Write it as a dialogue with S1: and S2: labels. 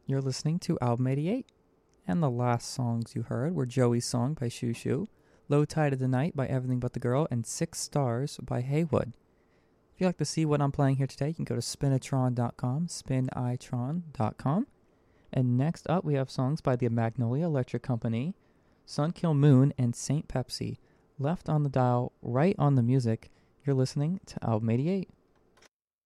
S1: You're listening to Album 88, and the last songs you heard were Joey's Song by Shoo Shoo, Low Tide of the Night by Everything But the Girl, and 6 Stars by Haywood. If you'd like to see what I'm playing here today, you can go to spinitron.com, spinitron.com. And next up, we have songs by the Magnolia Electric Company, Sunkill Moon, and St. Pepsi. Left on the dial, right on the music. You're listening to Album 88.